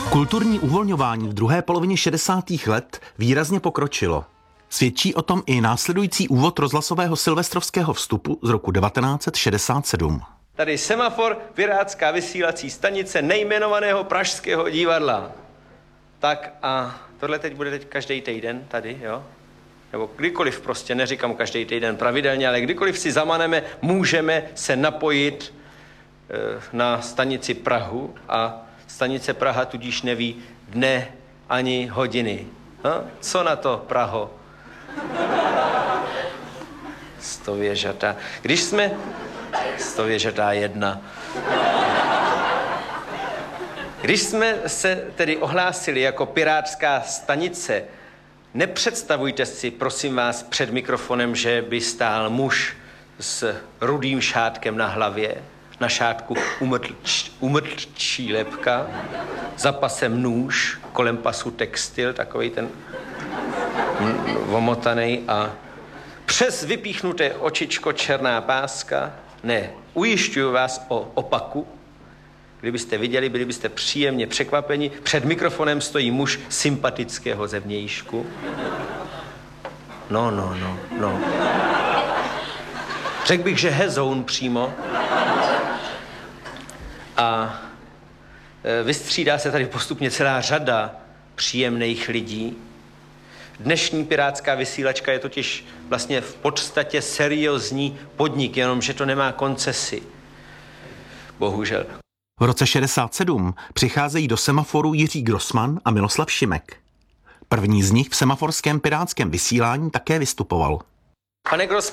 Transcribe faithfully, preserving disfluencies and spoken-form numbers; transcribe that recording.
Kulturní uvolňování v druhé polovině šedesátých let výrazně pokročilo. Svědčí o tom i následující úvod rozhlasového silvestrovského vstupu z roku devatenáct set šedesát sedm. Tady semafor, pirátská vysílací stanice nejmenovaného Pražského divadla. Tak a tohle teď bude teď každý týden tady, jo? Nebo kdykoliv prostě, neříkám každý týden pravidelně, ale kdykoliv si zamaneme, můžeme se napojit e, na stanici Prahu a stanice Praha tudíž neví dne ani hodiny. Ha? Co na to, Praho? Stověžatá. Když jsme... Stověžatá jedna. Když jsme se tedy ohlásili jako pirátská stanice, nepředstavujte si, prosím vás, před mikrofonem, že by stál muž s rudým šátkem na hlavě, na šátku umrtč, umrtčí lepka, za pasem nůž, kolem pasu textil, takovej ten omotanej a přes vypíchnuté očičko černá páska. Ne, ujišťuju vás o opaku. Kdybyste viděli, byli byste příjemně překvapeni. Před mikrofonem stojí muž sympatického zevnějšku. No, no, no, no. Řekl bych, že hezoun přímo. A vystřídá se tady postupně celá řada příjemných lidí. Dnešní pirátská vysílačka je totiž vlastně v podstatě seriózní podnik, jenomže to nemá koncesi. Bohužel. V roce šedesát sedm přicházejí do semaforu Jiří Grossman a Miloslav Šimek. První z nich v semaforském pirátském vysílání také vystupoval. Pane Grossman,